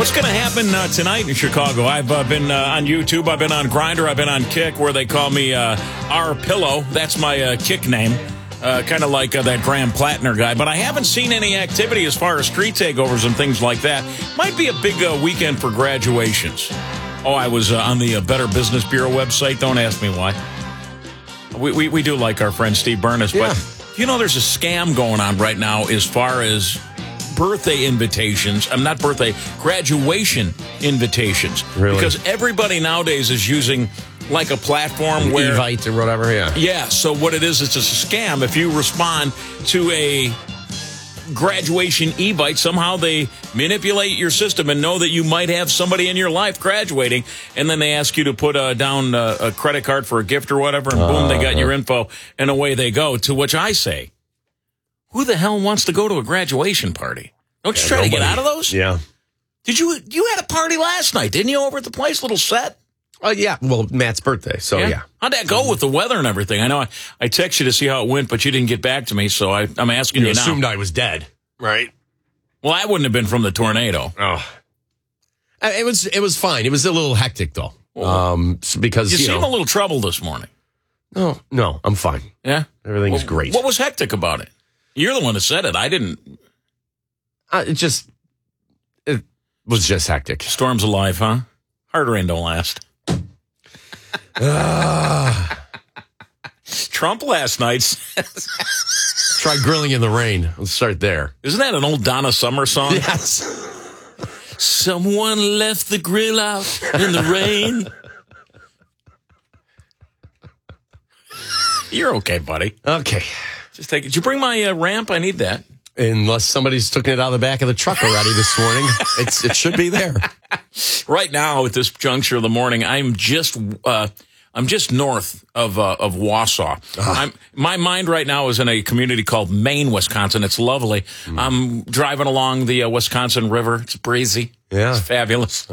What's going to happen tonight in Chicago? I've been on YouTube. I've been on Grindr. I've been on Kick, where they call me R Pillow. That's my Kick name. Kind of like that Graham Plattner guy. But I haven't seen any activity as far as street takeovers and things like that. Might be a big weekend for graduations. Oh, I was on the Better Business Bureau website. Don't ask me why. We do like our friend Steve Burness. But, you know, there's a scam going on right now as far as birthday invitations. Not birthday, graduation invitations. Really? Because everybody nowadays is using like a platform where Evite or whatever, Yeah, so what it is, it's just a scam. If you respond to a graduation Evite, somehow they manipulate your system and know that you might have somebody in your life graduating, and then they ask you to put down a credit card for a gift or whatever, and boom, they got your info, and away they go. To which I say, who the hell wants to go to a graduation party? Don't you try to get out of those? Yeah. You had a party last night, didn't you, over at the place, little set? Oh, yeah. Well, Matt's birthday, so yeah. How'd that go with the weather and everything? I know I texted you to see how it went, but you didn't get back to me, so I'm asking you now. You assumed I was dead, right? Well, I wouldn't have been from the tornado. Oh. It was fine. It was a little hectic, though. Because, you seem a little troubled this morning. No, I'm fine. Yeah? Everything's great. What was hectic about it? You're the one that said it. I didn't. It was just hectic. Storm's alive, huh? Hard rain don't last. Trump last night. Try grilling in the rain. Let's start there. Isn't that an old Donna Summer song? Yes. Someone left the grill out in the rain. You're okay, buddy. Okay. Just take it. Did you bring my ramp? I need that. Unless somebody's taken it out of the back of the truck already this morning. It should be there. Right now, at this juncture of the morning, I'm just north of Wausau. My mind right now is in a community called Maine, Wisconsin. It's lovely. I'm driving along the Wisconsin River. It's breezy. Yeah. It's fabulous.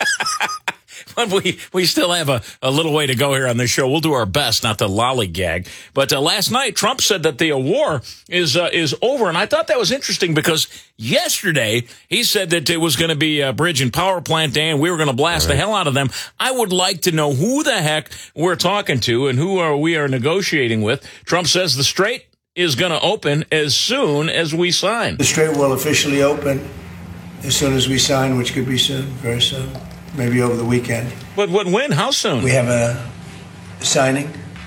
But we still have a little way to go here on this show. We'll do our best not to lollygag. But last night, Trump said that the war is over, and I thought that was interesting because yesterday he said that it was going to be a bridge and power plant day, and we were going to blast the hell out of them. I would like to know who the heck we're talking to and who we are negotiating with. Trump says the Strait is going to open as soon as we sign. The Strait will officially open as soon as we sign, which could be soon, very soon. Maybe over the weekend. But when? How soon? We have a signing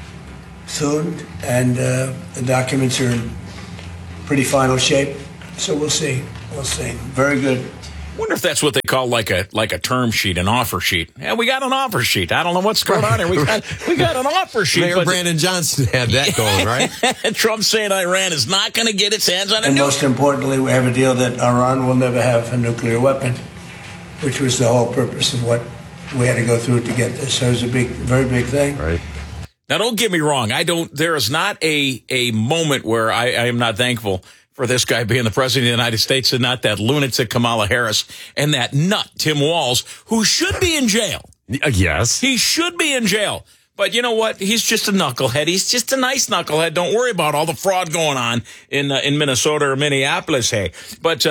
soon, and the documents are in pretty final shape. So we'll see. We'll see. Very good. Wonder if that's what they call like a term sheet, an offer sheet. Yeah, we got an offer sheet. I don't know what's going on here. We got an offer sheet. Mayor Brandon Johnson had that going, right? Trump saying Iran is not going to get its hands on it. And most importantly, we have a deal that Iran will never have a nuclear weapon, which was the whole purpose of what we had to go through to get this. So it was a very big thing. Right. Now, don't get me wrong. There is not a moment where I am not thankful for this guy being the president of the United States and not that lunatic Kamala Harris and that nut Tim Walz, who should be in jail. Yes. He should be in jail. But you know what? He's just a knucklehead. He's just a nice knucklehead. Don't worry about all the fraud going on in Minnesota or Minneapolis, hey. But,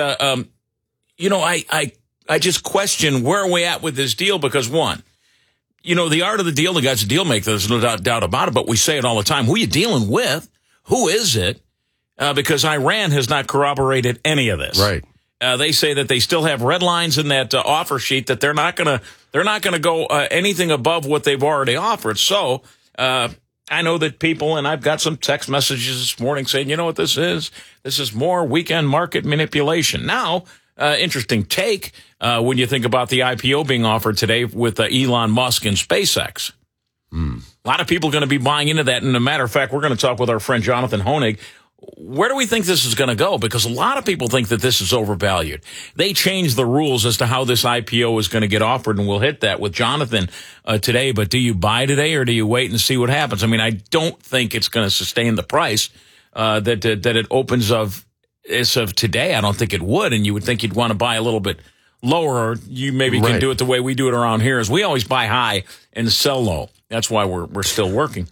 you know, I just question where are we at with this deal because, one, you know, the art of the deal, the guy's a deal maker, there's no doubt about it, but we say it all the time. Who are you dealing with? Who is it? Because Iran has not corroborated any of this. Right. They say that they still have red lines in that offer sheet that they're not gonna go anything above what they've already offered. So I know that people, and I've got some text messages this morning saying, you know what this is? This is more weekend market manipulation. Now, interesting take when you think about the IPO being offered today with Elon Musk and SpaceX. A lot of people are going to be buying into that. And as a matter of fact, we're going to talk with our friend Jonathan Honig. Where do we think this is going to go? Because a lot of people think that this is overvalued. They changed the rules as to how this IPO is going to get offered, and we'll hit that with Jonathan today. But do you buy today or do you wait and see what happens? I mean, I don't think it's going to sustain the price that it opens as of today. I don't think it would, and you would think you'd want to buy a little bit lower, or you maybe can do it the way we do it around here, is we always buy high and sell low. That's why we're still working.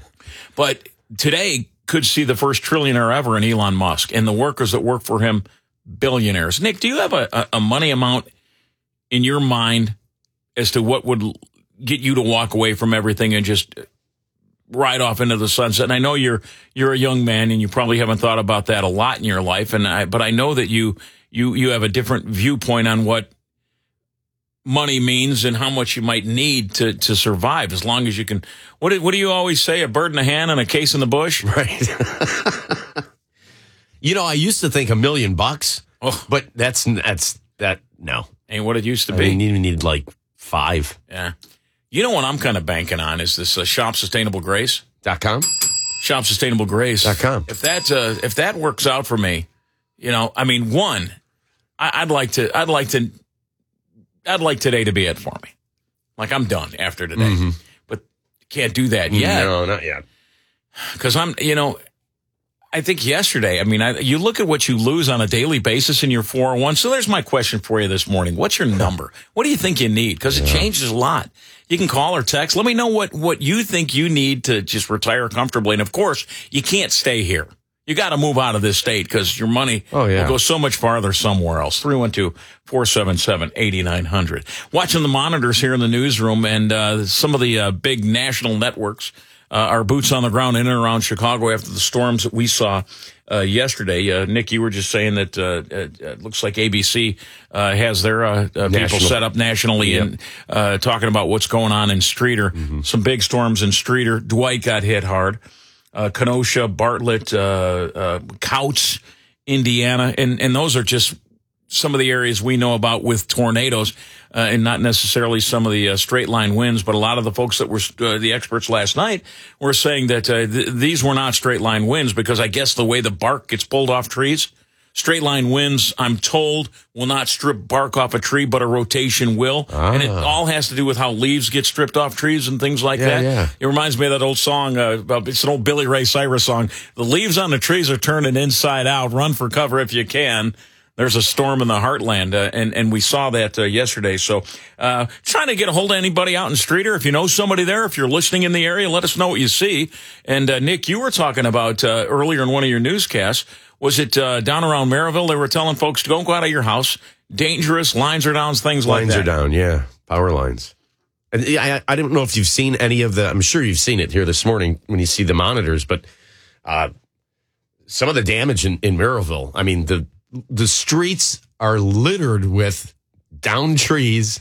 But today could see the first trillionaire ever in Elon Musk, and the workers that work for him, billionaires. Nick, do you have a money amount in your mind as to what would get you to walk away from everything and just ride off into the sunset? And I know you're a young man and you probably haven't thought about that a lot in your life. But I know that you have a different viewpoint on what money means and how much you might need to survive, as long as you can. What do you always say? A bird in the hand and a case in the bush? Right. I used to think $1 million, but that's no. Ain't what it used to be. You need like 5. Yeah. You know what I'm kind of banking on is this shopsustainablegrace.com. Shopsustainablegrace.com. If that works out for me, one, I'd like today to be it for me. Like, I'm done after today. Mm-hmm. But can't do that yet. No, not yet. Because I think yesterday, you look at what you lose on a daily basis in your 401. So there's my question for you this morning. What's your number? What do you think you need? Because it changes a lot. You can call or text. Let me know what you think you need to just retire comfortably. And, of course, you can't stay here. You got to move out of this state because your money will go so much farther somewhere else. 312-477-8900. Watching the monitors here in the newsroom, and some of the big national networks are boots on the ground in and around Chicago after the storms that we saw yesterday. Nick, you were just saying that it looks like ABC has their people set up nationally and talking about what's going on in Streeter. Mm-hmm. Some big storms in Streeter. Dwight got hit hard. Kenosha, Bartlett, Couts, Indiana, and those are just some of the areas we know about with tornadoes, and not necessarily some of the straight line winds, but a lot of the folks that were the experts last night were saying that these were not straight line winds, because I guess the way the bark gets pulled off trees, straight line winds, I'm told, will not strip bark off a tree, but a rotation will. And it all has to do with how leaves get stripped off trees and things like that. Yeah. It reminds me of that old song, it's an old Billy Ray Cyrus song. The leaves on the trees are turning inside out. Run for cover if you can. There's a storm in the heartland, and we saw that yesterday. So trying to get a hold of anybody out in Streeter. If you know somebody there, if you're listening in the area, let us know what you see. And Nick, you were talking about earlier in one of your newscasts, was it down around Maryville? They were telling folks to don't go out of your house. Dangerous, lines are down, things like that. Lines are down, yeah. Power lines. And I don't know if you've seen any of I'm sure you've seen it here this morning when you see the monitors, but some of the damage in Maryville, the streets are littered with downed trees,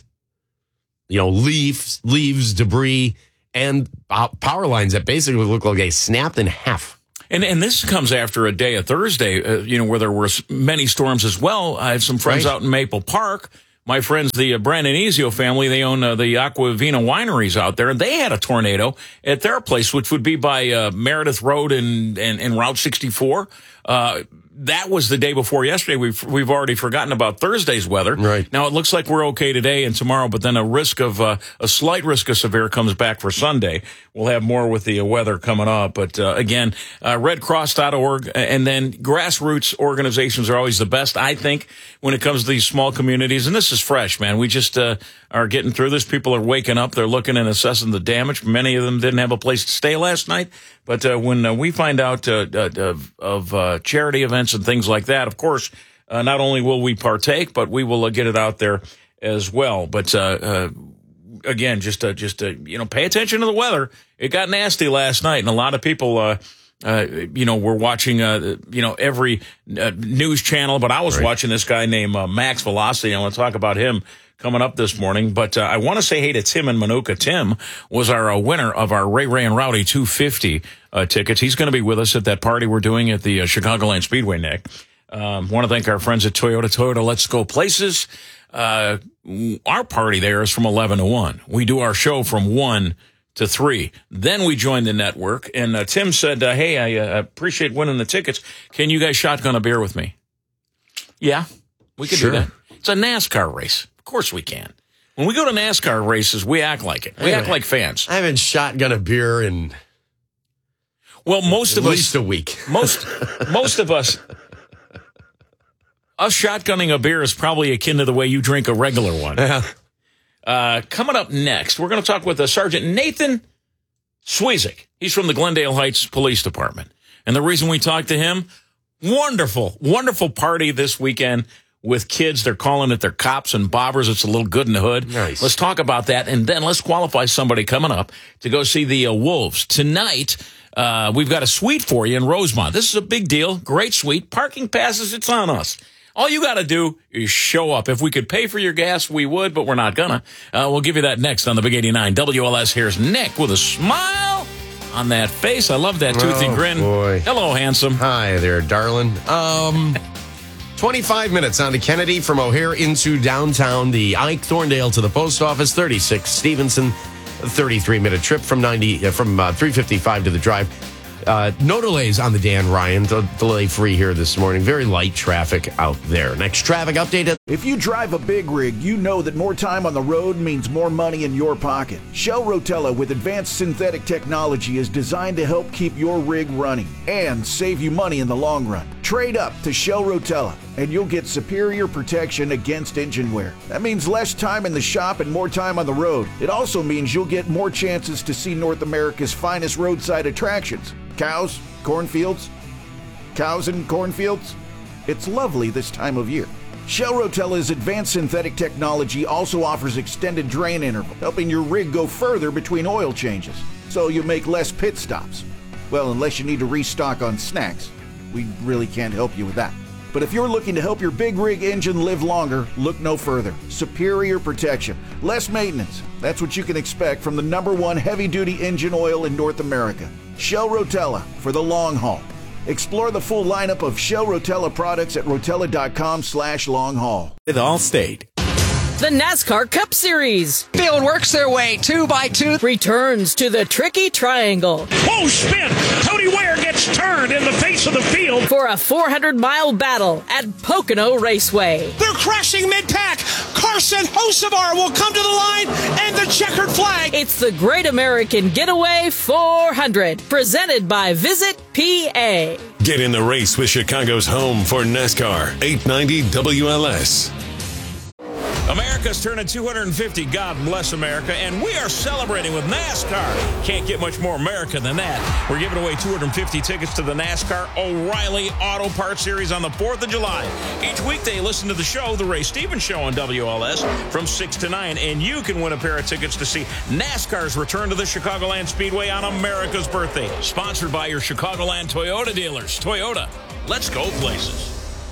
leaves, debris, and power lines that basically look like they snapped in half. And this comes after a day of Thursday, where there were many storms as well. I have some friends out in Maple Park. My friends, the Brandon Ezio family, they own the Aquavina wineries out there, and they had a tornado at their place, which would be by Meredith Road and Route 64. That was the day before yesterday. We've already forgotten about Thursday's weather. Right. Now it looks like we're okay today and tomorrow, but then a slight risk of severe comes back for Sunday. We'll have more with the weather coming up. But again, redcross.org, and then grassroots organizations are always the best, I think, when it comes to these small communities. And this is fresh, man. We just are getting through this. People are waking up. They're looking and assessing the damage. Many of them didn't have a place to stay last night. But when we find out of charity events and things like that, of course, not only will we partake, but we will get it out there as well. But again, just pay attention to the weather. It got nasty last night, and a lot of people were watching every news channel. But I was watching this guy named Max Velocity. I want to talk about him coming up this morning. But I want to say hey to Tim in Manuka. Tim was our winner of our Ray and Rowdy 250 tickets. He's going to be with us at that party we're doing at the Chicagoland Speedway, Nick. Want to thank our friends at Toyota Let's Go Places. Our party there is from 11 to 1. We do our show from 1 to 3. Then we join the network. And Tim said, hey, I appreciate winning the tickets. Can you guys shotgun a beer with me? Yeah, we could do that. It's a NASCAR race. Of course we can. When we go to NASCAR races, we act like it. We act like fans. I haven't shotgun a beer in most of us, at least a week. Most of us shotgunning a beer is probably akin to the way you drink a regular one. Yeah. Coming up next, we're going to talk with Sergeant Nathan Sweezik. He's from the Glendale Heights Police Department. And the reason we talked to him, wonderful party this weekend with kids. They're calling it their cops and bobbers. It's a little good in the hood. Nice. Let's talk about that, and then let's qualify somebody coming up to go see the Wolves. Tonight, we've got a suite for you in Rosemont. This is a big deal. Great suite. Parking passes, it's on us. All you got to do is show up. If we could pay for your gas, we would, but we're not gonna. We'll give you that next on the Big 89. WLS, here's Nick with a smile on that face. I love that toothy grin. Boy. Hello, handsome. Hi there, darling. 25 minutes on to Kennedy from O'Hare into downtown. The Ike Thorndale to the post office. 36 Stevenson. 33-minute trip from 355 to the drive. No delays on the Dan Ryan. Delay free here this morning. Very light traffic out there. Next traffic update. If you drive a big rig, you know that more time on the road means more money in your pocket. Shell Rotella with advanced synthetic technology is designed to help keep your rig running and save you money in the long run. Trade up to Shell Rotella and you'll get superior protection against engine wear. That means less time in the shop and more time on the road. It also means you'll get more chances to see North America's finest roadside attractions. Cows, cornfields, cows and cornfields. It's lovely this time of year. Shell Rotella's advanced synthetic technology also offers extended drain interval, helping your rig go further between oil changes, so you make less pit stops. Well, unless you need to restock on snacks. We really can't help you with that. But if you're looking to help your big rig engine live longer, look no further. Superior protection, less maintenance. That's what you can expect from the #1 heavy-duty engine oil in North America. Shell Rotella for the long haul. Explore the full lineup of Shell Rotella products at rotella.com/long-haul. With Allstate. The NASCAR Cup Series Field works their way 2x2. returns to the Tricky Triangle Oh, spin! Cody Ware gets turned in the face of the field. for a 400-mile battle at Pocono Raceway. They're crashing mid-pack. Carson Hocevar will come to the line and the checkered flag. It's the Great American Getaway 400, presented by Visit PA. Get in the race with Chicago's home for NASCAR. 890 WLS. America's turning 250. God bless America. And we are celebrating with NASCAR. Can't get much more America than that. We're giving away 250 tickets to the NASCAR O'Reilly Auto Parts Series on the 4th of July. Each weekday, listen to the show, The Ray Stevens Show on WLS from 6 to 9. And you can win a pair of tickets to see NASCAR's return to the Chicagoland Speedway on America's birthday. Sponsored by your Chicagoland Toyota dealers. Toyota, let's go places.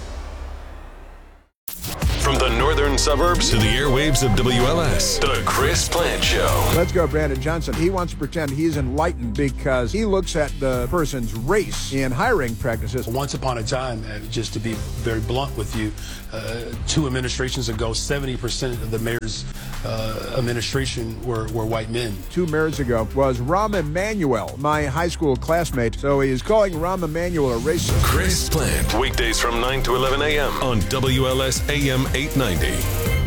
From the northern suburbs to the airwaves of WLS, The Chris Plant Show. Let's go, Brandon Johnson. He wants to pretend he's enlightened because he looks at the person's race in hiring practices. Once upon a time, just to be very blunt with you, 2 administrations ago, 70% of the mayor's administration were white men. 2 mayors ago was Rahm Emanuel, my high school classmate. So he is calling Rahm Emanuel a racist. Chris Plant, weekdays from 9 to 11 a.m. on WLS AM 890.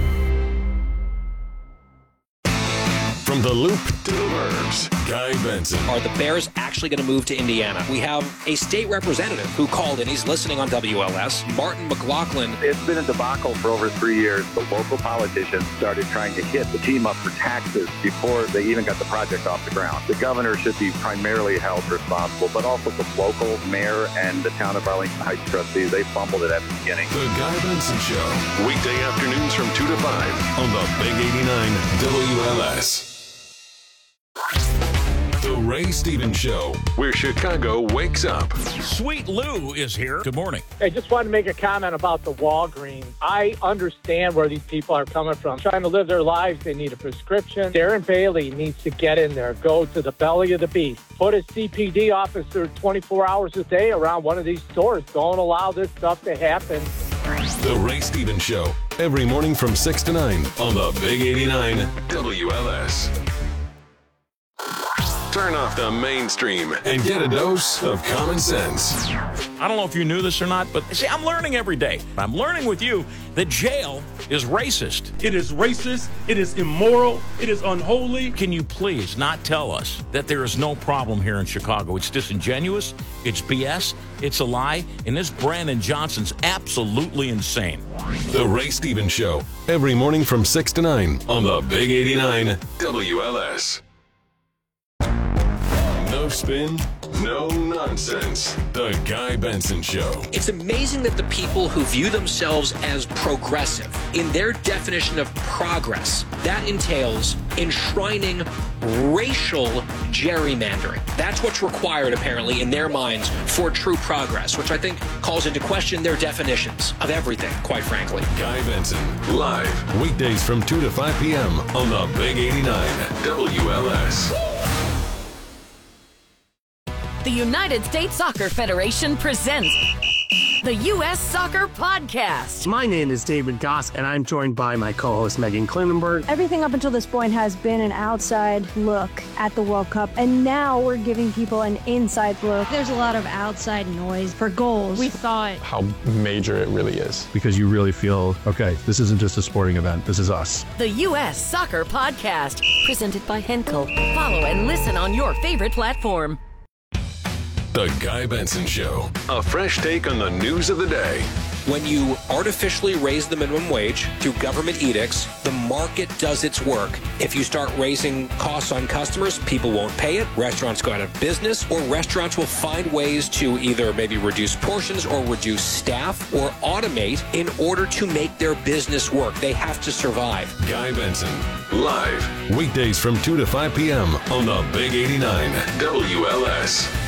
From the Loop to the Burbs, Guy Benson. Are the Bears actually going to move to Indiana? We have a state representative who called in. He's listening on WLS, Martin McLaughlin. It's been a debacle for over 3 years. The local politicians started trying to hit the team up for taxes before they even got the project off the ground. The governor should be primarily held responsible, but also the local mayor and the town of Arlington Heights trustees. They fumbled it at the beginning. The Guy Benson Show, weekday afternoons from 2 to 5 on the Big 89 WLS. The Ray Stevens Show, where Chicago wakes up. Sweet Lou is here. Good morning. Hey, just wanted to make a comment about the Walgreens. I understand where these people are coming from. Trying to live their lives, they need a prescription. Darren Bailey needs to get in there, go to the belly of the beast. Put a CPD officer 24 hours a day around one of these stores. Don't allow this stuff to happen. The Ray Stevens Show, every morning from 6 to 9 on the Big 89 WLS. Turn off the mainstream and get a dose of common sense. I don't know if you knew this or not, but see, I'm learning every day. I'm learning with you that jail is racist. It is racist. It is immoral. It is unholy. Can you please not tell us that there is no problem here in Chicago? It's disingenuous. It's BS. It's a lie. And this Brandon Johnson's absolutely insane. The Ray Stevens Show, every morning from 6 to 9 on the Big 89 WLS. No spin, no nonsense. The Guy Benson Show. It's amazing that the people who view themselves as progressive, in their definition of progress, that entails enshrining racial gerrymandering. That's what's required, apparently, in their minds for true progress, which I think calls into question their definitions of everything, quite frankly. Guy Benson, live, weekdays from 2 to 5 p.m. on the Big 89 WLS. The United States Soccer Federation presents the U.S. Soccer Podcast. My name is David Goss, and I'm joined by my co-host Megan Klinenberg. Everything up until this point has been an outside look at the World Cup, and now we're giving people an inside look. There's a lot of outside noise for goals. We thought how major it really is. Because you really feel, okay, this isn't just a sporting event, this is us. The U.S. Soccer Podcast, presented by Henkel. Follow and listen on your favorite platform. The Guy Benson Show. A fresh take on the news of the day. When you artificially raise the minimum wage through government edicts, the market does its work. If you start raising costs on customers, people won't pay it, restaurants go out of business, or restaurants will find ways to either maybe reduce portions or reduce staff or automate in order to make their business work. They have to survive. Guy Benson, live, weekdays from 2 to 5 p.m. on the Big 89 WLS.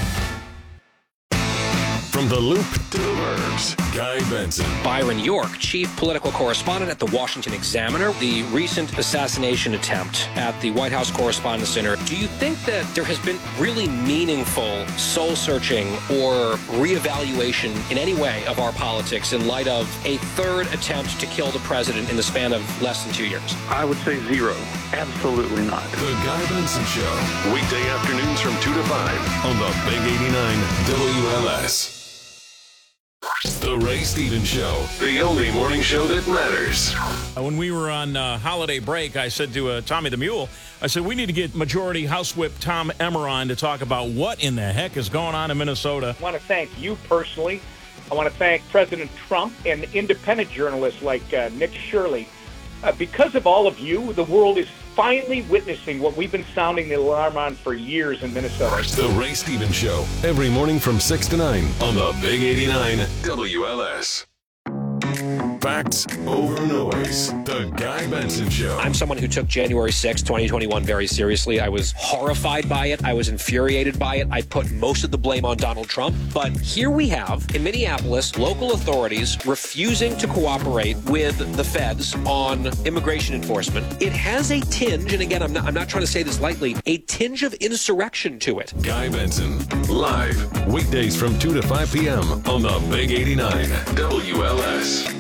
From the Loop to the Burbs, Guy Benson. Byron York, chief political correspondent at the Washington Examiner. The recent assassination attempt at the White House Correspondents' Center. Do you think that there has been really meaningful soul-searching or reevaluation in any way of our politics in light of a third attempt to kill the president in the span of less than 2 years? I would say zero. Absolutely not. The Guy Benson Show. Weekday afternoons from 2 to 5 on the Big 89 WLS. The Ray Stevens Show, the only morning show that matters. When we were on holiday break, I said to Tommy the Mule, I said, we need to get Majority House Whip Tom Emmer on to talk about what in the heck is going on in Minnesota. I want to thank you personally. I want to thank President Trump and independent journalists like Nick Shirley. Because of all of you, the world is finally witnessing what we've been sounding the alarm on for years in Minnesota. The Ray Stevens Show, every morning from 6 to 9 on the Big 89 WLS. Facts over noise. The Guy Benson Show. I'm someone who took January 6, 2021 very seriously. I was horrified by it. I was infuriated by it. I put most of the blame on Donald Trump. But here we have, in Minneapolis, local authorities refusing to cooperate with the feds on immigration enforcement. It has a tinge, and again, I'm not trying to say this lightly, a tinge of insurrection to it. Guy Benson, live, weekdays from 2 to 5 p.m. on the Big 89 WLS.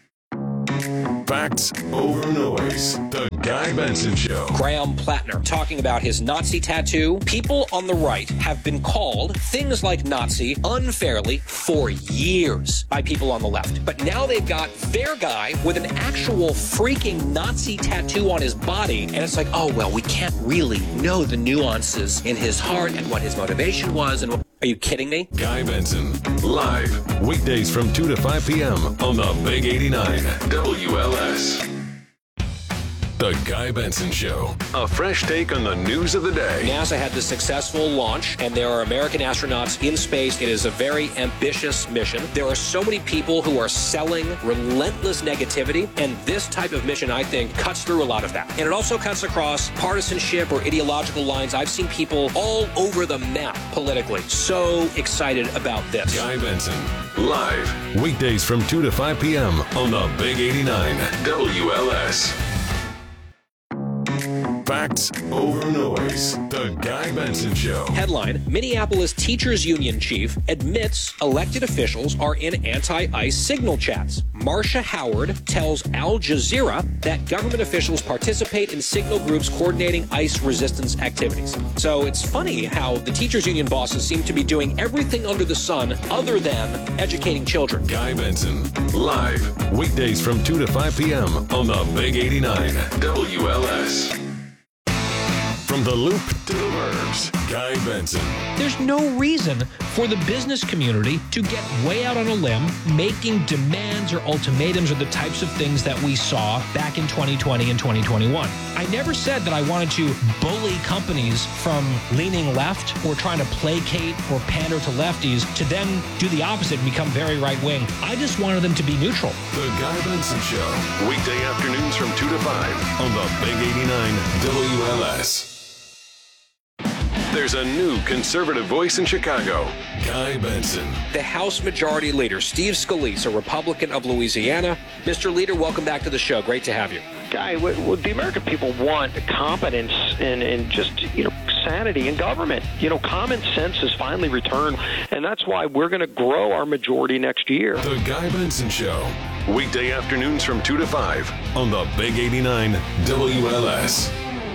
Facts over noise. The Guy Benson Show. Graham Plattner talking about his Nazi tattoo. People on the right have been called things like Nazi unfairly for years by people on the left. But now they've got their guy with an actual freaking Nazi tattoo on his body. And it's like, oh, well, we can't really know the nuances in his heart and what his motivation was. And are you kidding me? Guy Benson, live, weekdays from 2 to 5 p.m. on the Big 89 WLS. The Guy Benson Show. A fresh take on the news of the day. NASA had the successful launch, and there are American astronauts in space. It is a very ambitious mission. There are so many people who are selling relentless negativity, and this type of mission, I think, cuts through a lot of that. And it also cuts across partisanship or ideological lines. I've seen people all over the map politically. So excited about this. Guy Benson, live, weekdays from 2 to 5 p.m. on the Big 89 WLS. Facts over noise. The Guy Benson Show. Headline: Minneapolis Teachers Union chief admits elected officials are in anti-ICE signal chats. Marcia Howard tells Al Jazeera that government officials participate in signal groups coordinating ICE resistance activities. So it's funny how the teachers union bosses seem to be doing everything under the sun other than educating children. Guy Benson, live, weekdays from 2 to 5 p.m. on the Big 89 WLS. From the Loop to the Burbs, Guy Benson. There's no reason for the business community to get way out on a limb making demands or ultimatums or the types of things that we saw back in 2020 and 2021. I never said that I wanted to bully companies from leaning left or trying to placate or pander to lefties to then do the opposite and become very right-wing. I just wanted them to be neutral. The Guy Benson Show, weekday afternoons from 2 to 5 on the Big 89 WLS. There's a new conservative voice in Chicago, Guy Benson. The House Majority Leader, Steve Scalise, a Republican of Louisiana. Mr. Leader, welcome back to the show. Great to have you. Guy, what the American people want competence and just, sanity in government. Common sense has finally returned, and that's why we're going to grow our majority next year. The Guy Benson Show, weekday afternoons from 2 to 5 on the Big 89 WLS.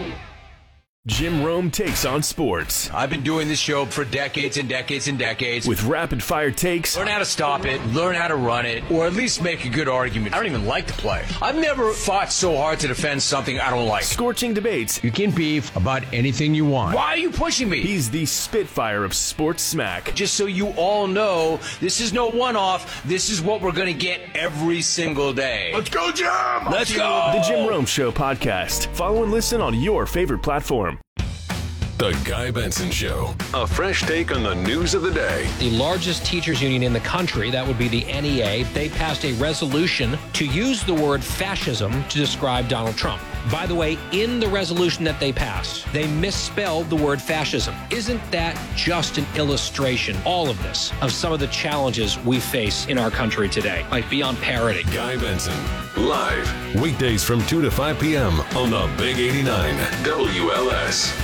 Jim Rome takes on sports. I've been doing this show for decades and decades and decades. With rapid-fire takes. Learn how to stop it, learn how to run it, or at least make a good argument. I don't even like to play. I've never fought so hard to defend something I don't like. Scorching debates. You can beef about anything you want. Why are you pushing me? He's the Spitfire of sports smack. Just so you all know, this is no one-off. This is what we're going to get every single day. Let's go, Jim! Let's go! The Jim Rome Show podcast. Follow and listen on your favorite platform. The Guy Benson Show, a fresh take on the news of the day. The largest teachers union in the country, that would be the NEA, they passed a resolution to use the word fascism to describe Donald Trump. By the way, in the resolution that they passed, they misspelled the word fascism. Isn't that just an illustration, all of this, of some of the challenges we face in our country today? Like beyond parody. Guy Benson, live, weekdays from 2 to 5 p.m. on the Big 89 WLS.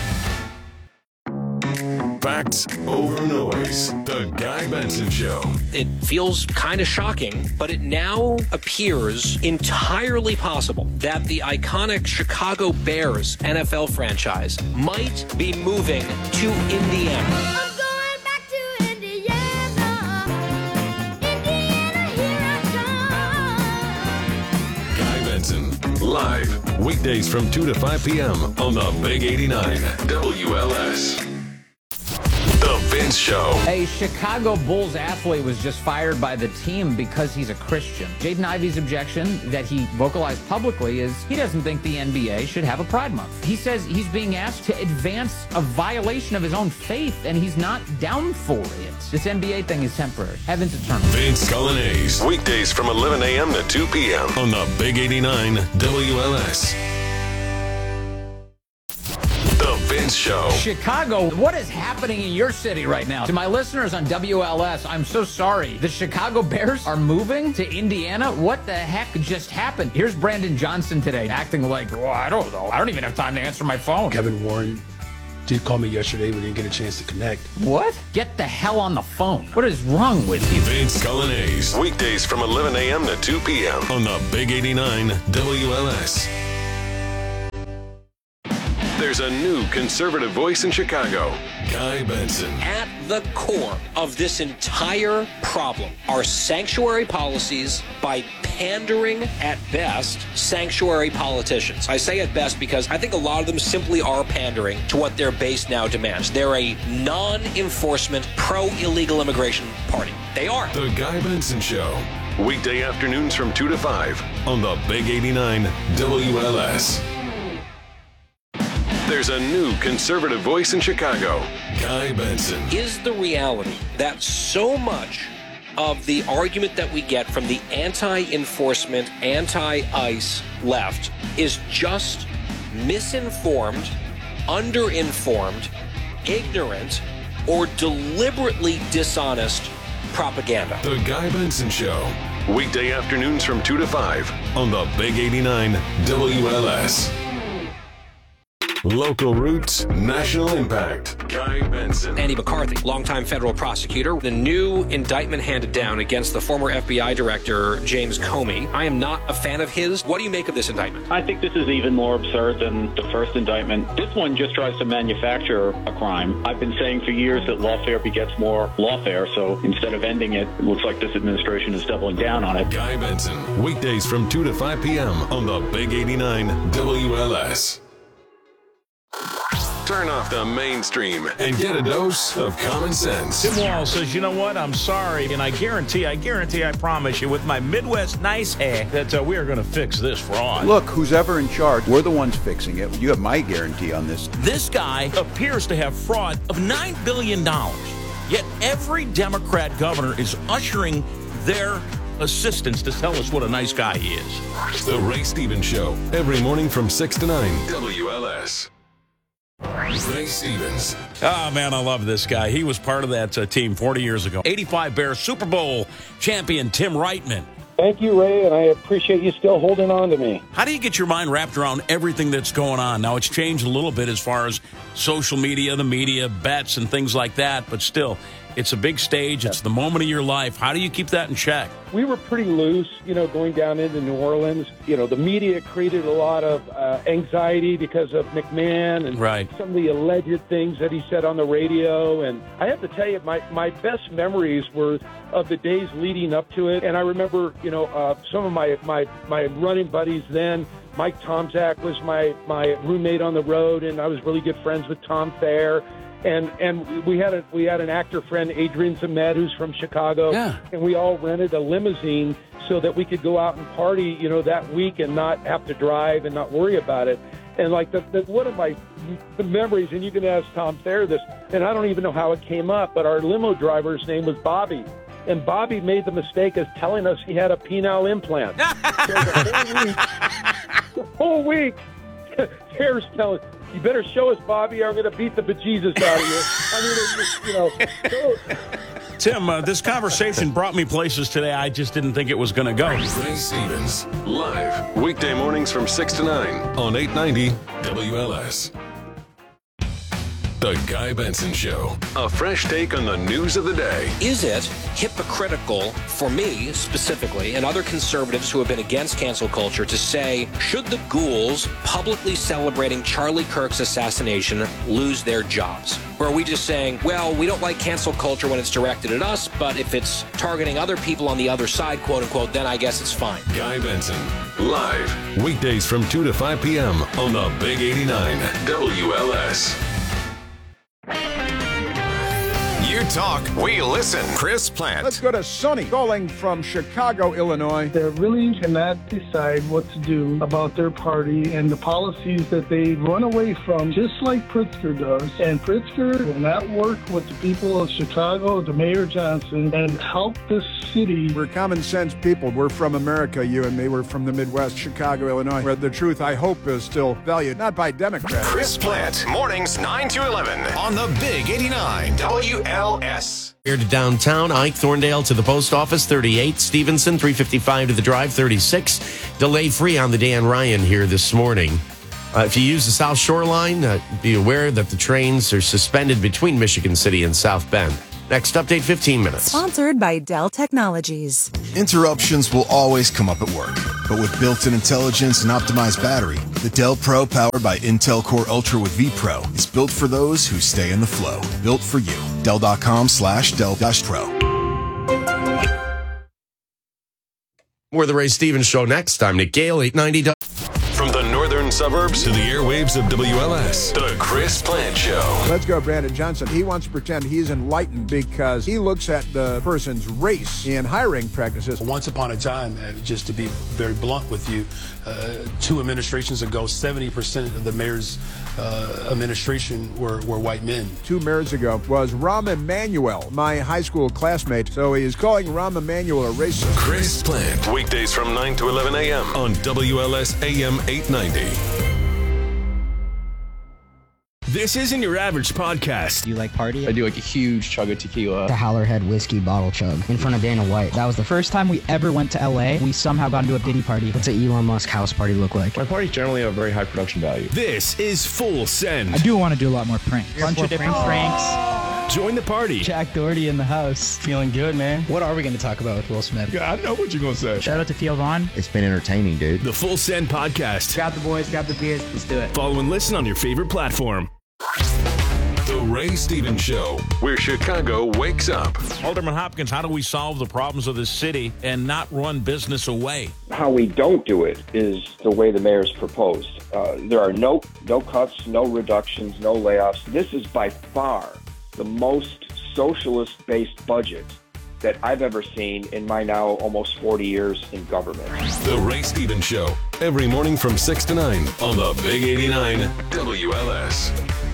Facts over noise. The Guy Benson Show. It feels kind of shocking, but it now appears entirely possible that the iconic Chicago Bears NFL franchise might be moving to Indiana. I'm going back to Indiana. Indiana, here I come. Guy Benson, live, weekdays from 2 to 5 p.m. on the Big 89 WLS. The Vince Show. A Chicago Bulls athlete was just fired by the team because he's a Christian. Jaden Ivey's objection that he vocalized publicly is he doesn't think the NBA should have a Pride Month. He says he's being asked to advance a violation of his own faith, and he's not down for it. This NBA thing is temporary. Heaven's eternal. Vince Colonnese, weekdays from 11 a.m. to 2 p.m. on the Big 89 WLS. Vince Show. Chicago, what is happening in your city right now? To my listeners on WLS, I'm so sorry. The Chicago Bears are moving to Indiana? What the heck just happened? Here's Brandon Johnson today, acting like, I don't know. I don't even have time to answer my phone. Kevin Warren did call me yesterday. We didn't get a chance to connect. What? Get the hell on the phone. What is wrong with you? Vince Colonnese, weekdays from 11 a.m. to 2 p.m. on the Big 89 WLS. There's a new conservative voice in Chicago, Guy Benson. At the core of this entire problem are sanctuary policies by pandering, at best, sanctuary politicians. I say at best because I think a lot of them simply are pandering to what their base now demands. They're a non-enforcement, pro-illegal immigration party. They are. The Guy Benson Show, weekday afternoons from 2 to 5 on the Big 89 WLS. There's a new conservative voice in Chicago, Guy Benson. Is the reality that so much of the argument that we get from the anti-enforcement, anti-ICE left is just misinformed, underinformed, ignorant, or deliberately dishonest propaganda? The Guy Benson Show, weekday afternoons from 2 to 5 on the Big 89 WLS. Local roots, national impact. Guy Benson. Andy McCarthy, longtime federal prosecutor. The new indictment handed down against the former FBI director, James Comey. I am not a fan of his. What do you make of this indictment? I think this is even more absurd than the first indictment. This one just tries to manufacture a crime. I've been saying for years that lawfare begets more lawfare, so instead of ending it, it looks like this administration is doubling down on it. Guy Benson, weekdays from 2 to 5 p.m. on the Big 89 WLS. Turn off the mainstream and get a dose of common sense. Tim Wall says, you know what? I'm sorry. And I guarantee, I promise you, with my Midwest nice hair, that we are going to fix this fraud. Look, who's ever in charge, we're the ones fixing it. You have my guarantee on this. This guy appears to have fraud of $9 billion. Yet every Democrat governor is ushering their assistants to tell us what a nice guy he is. The Ray Stevens Show, every morning from 6 to 9, WLS. Ray Stevens. Oh, man, I love this guy. He was part of that team 40 years ago. 85 Bears Super Bowl champion Tim Reitman. Thank you, Ray, and I appreciate you still holding on to me. How do you get your mind wrapped around everything that's going on? Now, it's changed a little bit as far as social media, the media, bets, and things like that, but still, it's a big stage. It's the moment of your life. How do you keep that in check? We were pretty loose, going down into New Orleans. The media created a lot of anxiety because of McMahon and some of the alleged things that he said on the radio. And I have to tell you, my best memories were of the days leading up to it. And I remember, some of my running buddies then. Mike Tomczak was my roommate on the road, and I was really good friends with Tom Thayer. And we had an actor friend, Adrian Zamed, who's from Chicago, and we all rented a limousine so that we could go out and party, that week and not have to drive and not worry about it. And like one of my memories, and you can ask Tom Thayer this, and I don't even know how it came up, but our limo driver's name was Bobby. And Bobby made the mistake of telling us he had a penile implant. So the whole week, Tayer's telling, you better show us, Bobby, or I'm going to beat the bejesus out of you. Tim, this conversation brought me places today I just didn't think it was going to go. Ray Stevens, live, weekday mornings from 6 to 9 on 890 WLS. The Guy Benson Show, a fresh take on the news of the day. Is it hypocritical for me specifically and other conservatives who have been against cancel culture to say, should the ghouls publicly celebrating Charlie Kirk's assassination lose their jobs? Or are we just saying, well, we don't like cancel culture when it's directed at us, but if it's targeting other people on the other side, quote unquote, then I guess it's fine. Guy Benson, live, weekdays from 2 to 5 p.m. on the Big 89 WLS. You talk, we listen. Chris Plant. Let's go to Sonny calling from Chicago, Illinois. They really cannot decide what to do about their party and the policies that they run away from, just like Pritzker does. And Pritzker will not work with the people of Chicago, the Mayor Johnson, and help this city. We're common sense people. We're from America, you and me. We're from the Midwest, Chicago, Illinois, where the truth, I hope, is still valued, not by Democrats. Chris Plant, mornings 9 to 11 on the Big 89 WLS. Here to downtown, Ike Thorndale to the post office, 38. Stevenson, 355 to the drive, 36. Delay free on the Dan Ryan here this morning. If you use the South Shore Line, be aware that the trains are suspended between Michigan City and South Bend. Next update, 15 minutes. Sponsored by Dell Technologies. Interruptions will always come up at work. But with built-in intelligence and optimized battery, the Dell Pro powered by Intel Core Ultra with vPro is built for those who stay in the flow. Built for you. Dell.com/Dell-Pro. More of the Ray Stevens Show next. I'm Nick Gale, 890. From the northern suburbs to the airwaves of WLS, the Chris Plant Show. Let's go, Brandon Johnson. He wants to pretend he's enlightened because he looks at the person's race in hiring practices. Once upon a time, just to be very blunt with you, 2 administrations ago, 70% of the mayor's administration were white men. 2 mayors ago was Rahm Emanuel, my high school classmate. So he is calling Rahm Emanuel a racist. Chris Plant, weekdays from 9 to 11 a.m. on WLS AM 890. This isn't your average podcast. Do you like party? I do like a huge chug of tequila. The Howlerhead whiskey bottle chug in front of Dana White. That was the first time we ever went to LA. We somehow got into a Diddy party. What's an Elon Musk house party look like? My parties generally have very high production value. This is Full Send. I do want to do a lot more pranks. Bunch of different pranks. Join the party. Jack Doherty in the house. Feeling good, man. What are we going to talk about with Will Smith? Yeah, I know what you're going to say. Shout out to Theo Vaughn. It's been entertaining, dude. The Full Send podcast. Grab the boys, grab the beers. Let's do it. Follow and listen on your favorite platform. The Ray Stevens Show, where Chicago wakes up. Alderman Hopkins, how do we solve the problems of this city and not run business away? How we don't do it is the way the mayor's proposed. There are no cuts, no reductions, no layoffs. This is by far the most socialist-based budget that I've ever seen in my now almost 40 years in government. The Ray Stevens Show, every morning from 6 to 9 on the Big 89 WLS.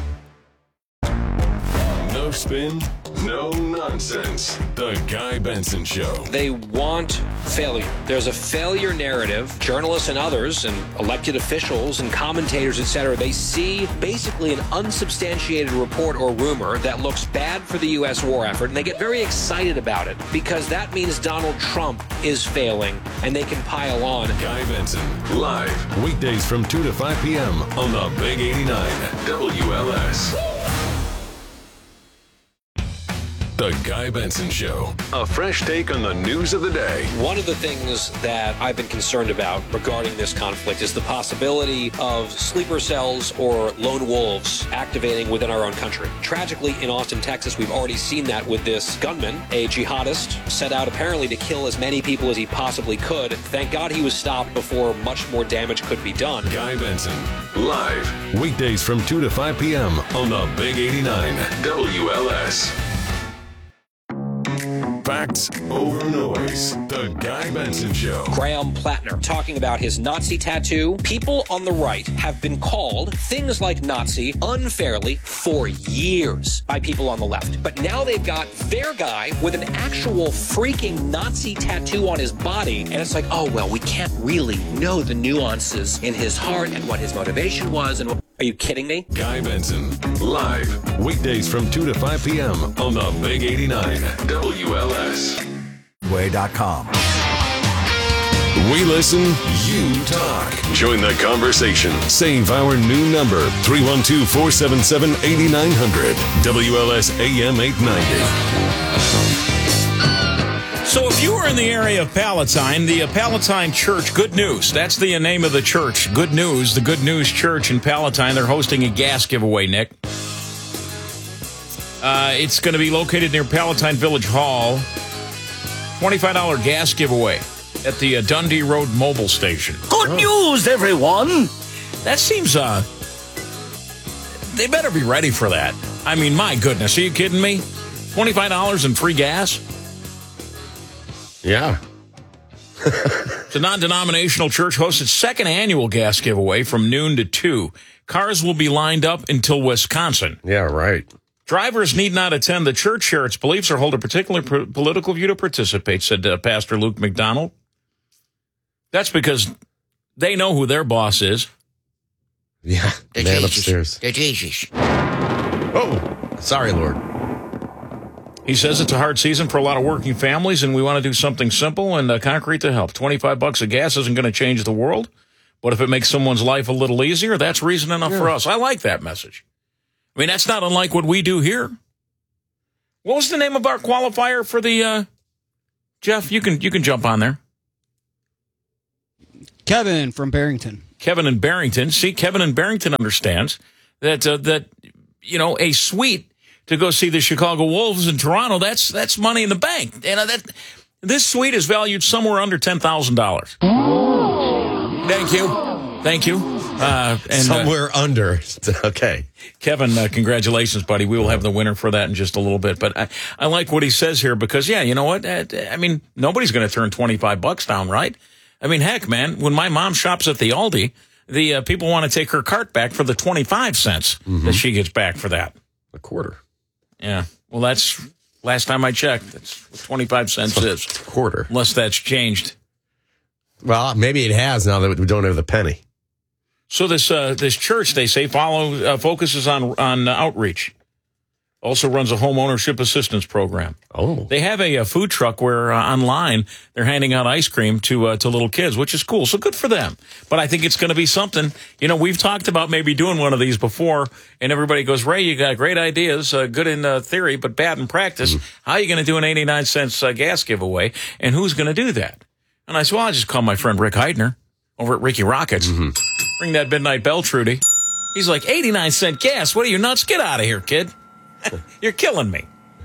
No spin, no nonsense. The Guy Benson Show. They want failure. There's a failure narrative. Journalists and others and elected officials and commentators, etc., they see basically an unsubstantiated report or rumor that looks bad for the U.S. war effort, and they get very excited about it because that means Donald Trump is failing, and they can pile on. Guy Benson, live, weekdays from 2 to 5 p.m. on the Big 89 WLS. The Guy Benson Show. A fresh take on the news of the day. One of the things that I've been concerned about regarding this conflict is the possibility of sleeper cells or lone wolves activating within our own country. Tragically, in Austin, Texas, we've already seen that with this gunman, a jihadist, set out apparently to kill as many people as he possibly could. Thank God he was stopped before much more damage could be done. Guy Benson, live, weekdays from 2 to 5 p.m. on the Big 89 WLS. Facts over noise. The Guy Benson Show. Graham Plattner talking about his Nazi tattoo. People on the right have been called things like Nazi unfairly for years by people on the left. But now they've got their guy with an actual freaking Nazi tattoo on his body. And it's like, oh, well, we can't really know the nuances in his heart and what his motivation was. And are you kidding me? Guy Benson, live, weekdays from 2 to 5 p.m. on the Big 89 WLS. Way.com. We listen, you talk. Join the conversation. Save our new number, 312-477-8900. WLS AM 890. So if you were in the area of Palatine, the Palatine Church, Good News, that's the name of the church, Good News, the Good News Church in Palatine, they're hosting a gas giveaway, Nick. It's going to be located near Palatine Village Hall. $25 gas giveaway at the Dundee Road Mobile Station. Good news, everyone! That seems, they better be ready for that. I mean, my goodness, are you kidding me? $25 and free gas? Yeah. It's a non-denominational church hosts its second annual gas giveaway from noon to 2. Cars will be lined up until Wisconsin. Yeah, right. Drivers need not attend the church, share its beliefs, or hold a particular political view to participate, said Pastor Luke McDonald. That's because they know who their boss is. Yeah, the man Jesus. upstairs. The Jesus. Oh, sorry, Lord. He says it's a hard season for a lot of working families, and we want to do something simple and concrete to help. $25 of gas isn't going to change the world, but if it makes someone's life a little easier, that's reason enough for us. I like that message. I mean, that's not unlike what we do here. What was the name of our qualifier for the, Jeff, you can jump on there. Kevin from Barrington. Kevin in Barrington. See, Kevin in Barrington understands that, a suite to go see the Chicago Wolves in Toronto, that's money in the bank. This suite is valued somewhere under $10,000. Thank you. Somewhere under. Okay. Kevin, congratulations, buddy. We will have the winner for that in just a little bit. But I like what he says here because, yeah, you know what? I mean, nobody's going to turn $25 down, right? I mean, heck, man, when my mom shops at the Aldi, the people want to take her cart back for the 25 cents that she gets back for that. A quarter. Yeah. Well, that's last time I checked. That's what 25 cents is. A quarter. Unless that's changed. Well, maybe it has now that we don't have the penny. So this church, they say, focuses on outreach. Also runs a home ownership assistance program. Oh. They have a food truck where online they're handing out ice cream to little kids, which is cool. So good for them. But I think it's going to be something. You know, we've talked about maybe doing one of these before, and everybody goes, Ray, you got great ideas, good in theory, but bad in practice. How are you going to do an 89-cent gas giveaway, and who's going to do that? And I said, well, I'll just call my friend Rick Heidner over at Ricky Rockets. Ring that midnight bell, Trudy. He's like, 89-cent gas? What are you, nuts? Get out of here, kid. You're killing me.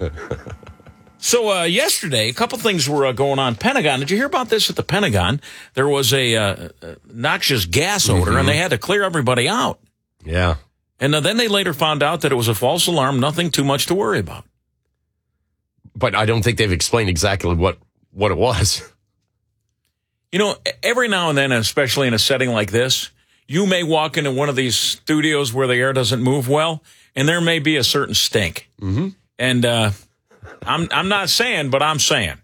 So yesterday, a couple things were going on. Pentagon, did you hear about this at the Pentagon? There was a noxious gas odor, and they had to clear everybody out. Yeah. And then they later found out that it was a false alarm, nothing too much to worry about. But I don't think they've explained exactly what it was. You know, every now and then, especially in a setting like this, you may walk into one of these studios where the air doesn't move well, and there may be a certain stink. Mm-hmm. And I'm not saying, but I'm saying.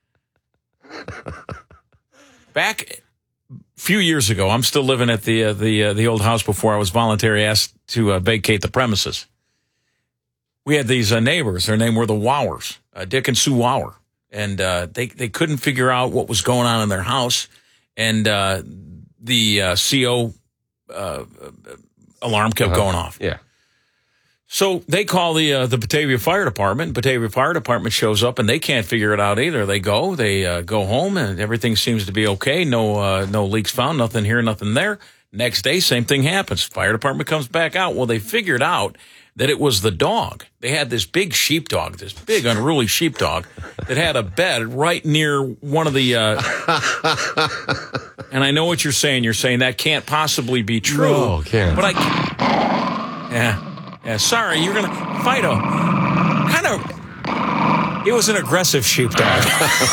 Back a few years ago, I'm still living at the old house before I was voluntarily asked to vacate the premises. We had these neighbors. Their name were the Wowers, Dick and Sue Wower. And they couldn't figure out what was going on in their house. And the CO alarm kept going off. Yeah. So they call the Batavia Fire Department. Batavia Fire Department shows up, and they can't figure it out either. They go home, and everything seems to be okay. No leaks found, nothing here, nothing there. Next day, same thing happens. Fire department comes back out. Well, they figured out that it was the dog. They had this big sheepdog, this big unruly sheepdog that had a bed right near one of the. And I know what you're saying. You're saying that can't possibly be true. No, can't. But yeah. Sorry, you're gonna fight a kind of. It was an aggressive sheepdog.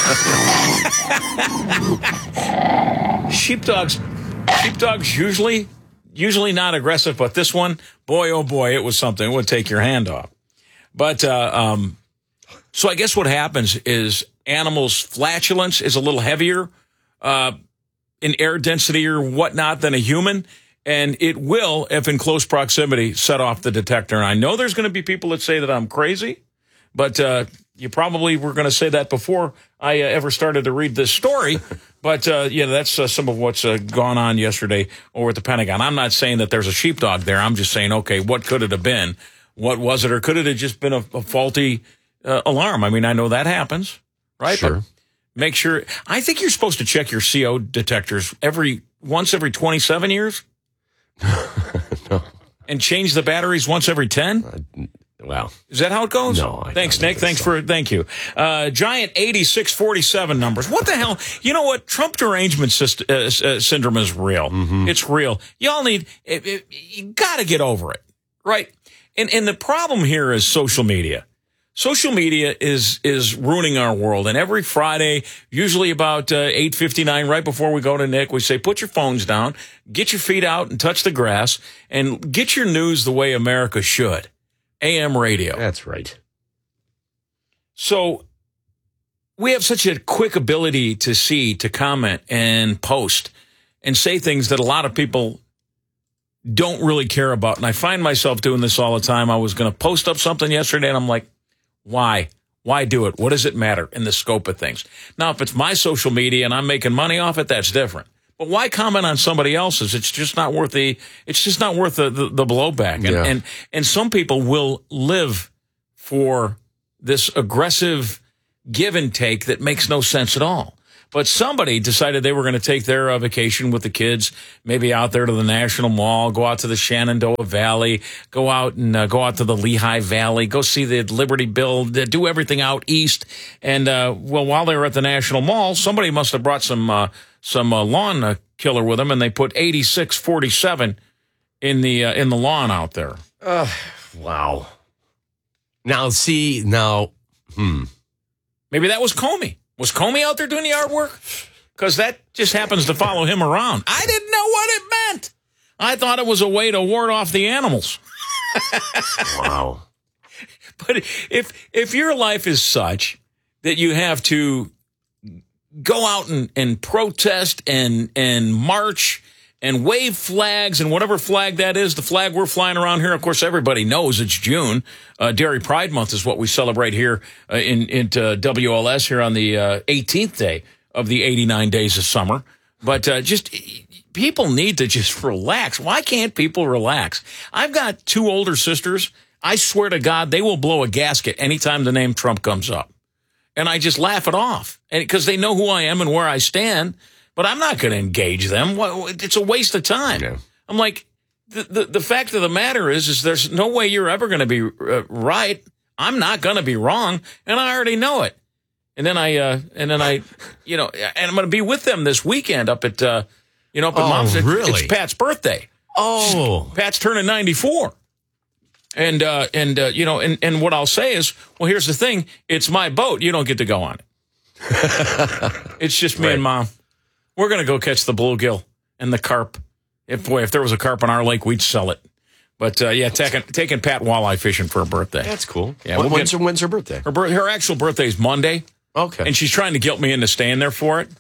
Sheepdogs usually not aggressive, but this one, boy, oh boy, it was something. It would take your hand off. But so I guess what happens is animals' flatulence is a little heavier in air density or whatnot than a human. And it will, if in close proximity, set off the detector. And I know there's going to be people that say that I'm crazy, but you probably were going to say that before I ever started to read this story. But, that's some of what's gone on yesterday over at the Pentagon. I'm not saying that there's a sheepdog there. I'm just saying, okay, what could it have been? What was it? Or could it have just been a faulty alarm? I mean, I know that happens, right? Sure. But make sure. I think you're supposed to check your CO detectors once every 27 years. No. And change the batteries once every 10? Well, is that how it goes? No. Thanks, Nick. Thank you. Giant 8647 numbers. What the hell? You know what? Trump derangement syndrome is real. Mm-hmm. It's real. Y'all you got to get over it, right? And the problem here is social media. Social media is ruining our world. And every Friday, usually about 8:59, right before we go to Nick, we say, put your phones down, get your feet out and touch the grass, and get your news the way America should. AM radio. That's right. So we have such a quick ability to comment and post and say things that a lot of people don't really care about. And I find myself doing this all the time. I was going to post up something yesterday, and I'm like, why? Why do it? What does it matter in the scope of things? Now, if it's my social media and I'm making money off it, that's different. But why comment on somebody else's? It's just not worth the blowback. Yeah. And some people will live for this aggressive give and take that makes no sense at all. But somebody decided they were going to take their vacation with the kids, maybe out there to the National Mall, go out to the Shenandoah Valley, go out to the Lehigh Valley, go see the Liberty Bell, do everything out east. And while they were at the National Mall, somebody must have brought some lawn killer with them, and they put 8647 in the lawn out there. Wow. Now, maybe that was Comey. Was Comey out there doing the yard work? Because that just happens to follow him around. I didn't know what it meant. I thought it was a way to ward off the animals. Wow. But if your life is such that you have to go out and protest and march and wave flags and whatever flag that is, the flag we're flying around here, of course, everybody knows it's June. Dairy Pride Month is what we celebrate here in WLS here on the 18th day of the 89 days of summer. But just people need to just relax. Why can't people relax? I've got two older sisters. I swear to God, they will blow a gasket anytime the name Trump comes up. And I just laugh it off because they know who I am and where I stand. But I'm not going to engage them. It's a waste of time. Yeah. I'm like, the fact of the matter is there's no way you're ever going to be right. I'm not going to be wrong, and I already know it. And then I, you know, and I'm going to be with them this weekend up at, you know, up at Mom's. Really? It's Pat's birthday. Oh, Pat's turning 94. And you know, and what I'll say is, well, here's the thing. It's my boat. You don't get to go on it. It's just me and Mom. We're going to go catch the bluegill and the carp. If there was a carp on our lake, we'd sell it. But, yeah, taking Pat walleye fishing for her birthday. That's cool. Yeah, when's her birthday? Her actual birthday is Monday. Okay. And she's trying to guilt me into staying there for it.